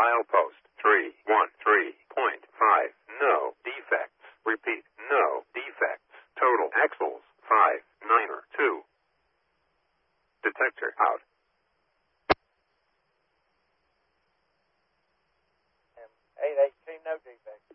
Milepost 313.5. No defects. Repeat, no defects. Total axles 592. Detector out. 818, no defects.